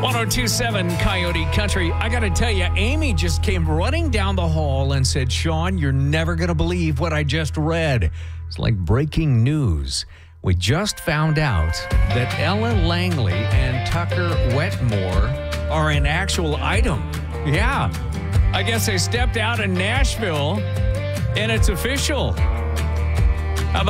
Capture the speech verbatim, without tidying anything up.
ten twenty-seven Coyote Country. I got to tell you, Amy just came running down the hall and said, Sean, you're never going to believe what I just read. It's like breaking news. We just found out that Ella Langley and Tucker Wetmore are an actual item. Yeah. I guess they stepped out in Nashville, and it's official.